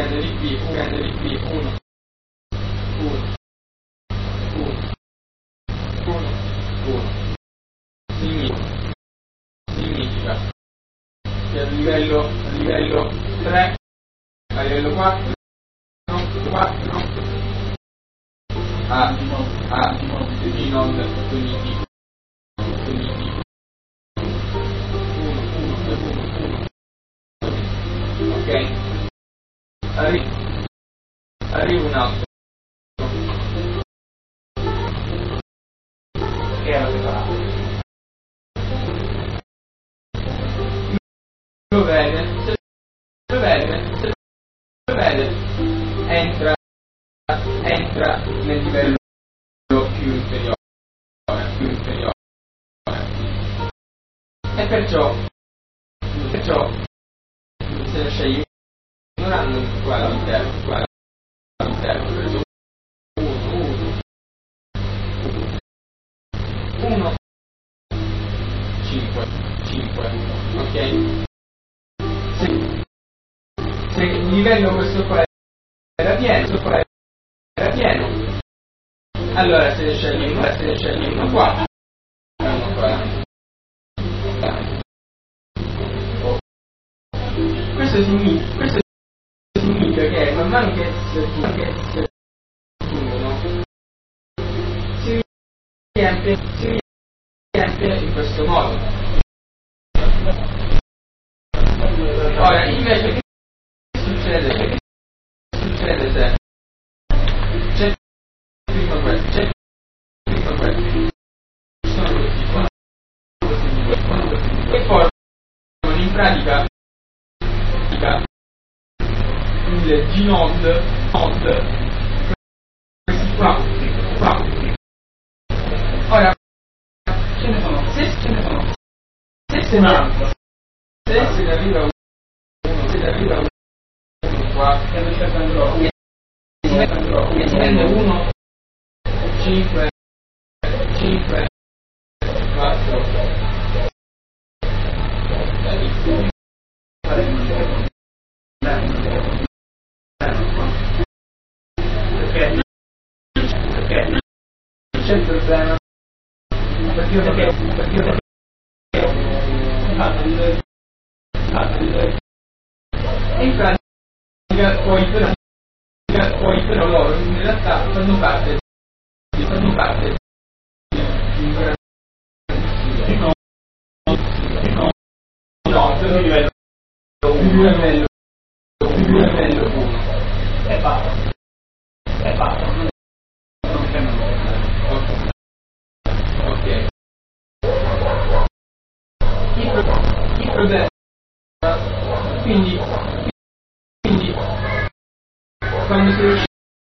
prende di qui, 1, 1. Significa che a livello 3, a livello 4, a di non cognitivo. 1. Ok? Arriva un altro. Che era separato. Lo vede, entra nel livello più inferiore. E perciò se ne sceglie ignorando uguale all'interno, preso 1, 5, ok? Se il livello questo qua era pieno, allora se ne sceglie uno qua, questo significa che man mano che si aggiungono si riempie in questo modo. Ora invece che succede se c'è prima questo, sono questi qua, e formano in pratica il G-node, questi qua. Ora ce ne sono, se ne arriva uno qua, e si prende 1, 5, 4, perché c'è il problema, perché in pratica poi però loro in realtà fanno parte di un grande livello 1 è fatto non c'è nulla. Ok, il problema quindi quando si